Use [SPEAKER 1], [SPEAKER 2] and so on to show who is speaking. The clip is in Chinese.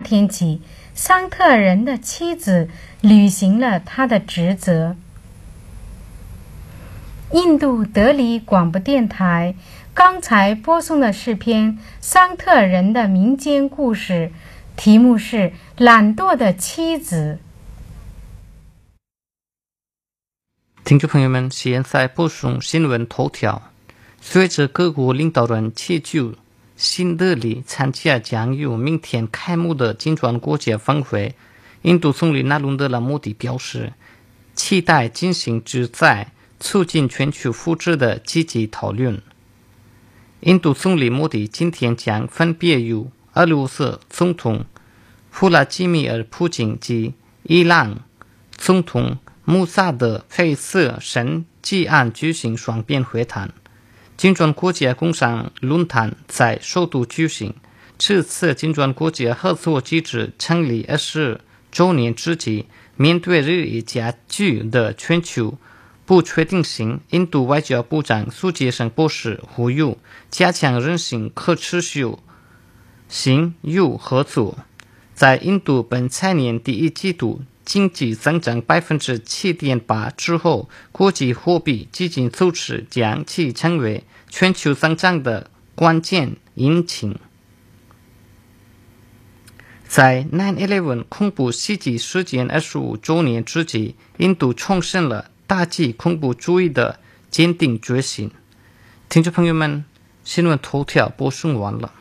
[SPEAKER 1] 天起，桑特人的妻子履行了她的职责。印度德里广播电台刚才播送的是篇桑特人的民间故事，题目是《懒惰的妻子》。
[SPEAKER 2] 听众朋友们，现在播送新闻头条。随着各国领导人迁就新德里参加将于明天开幕的金砖国家峰会，印度总理纳伦德拉莫迪表示，期待进行旨在促进全球福祉的积极讨论。印度总理莫迪今天将分别与俄罗斯总统弗拉基米尔·普京及伊朗总统穆萨德·佩瑟什吉安举行双边会谈。金砖国家工商论坛在首都举行。这次金砖国家合作机制成立20周年之际，面对日益加剧的全球不确定性，印度外交部长苏杰生博士呼吁加强人性可持续性与合作。在印度本财年第一季度经济增长 7.8% 之后，国际货币基金组织将其成为全球增长的关键引擎。在 9/11 恐怖袭击事件25周年之际，印度重申了打击恐怖主义的坚定决心。听众朋友们，新闻头条播送完了。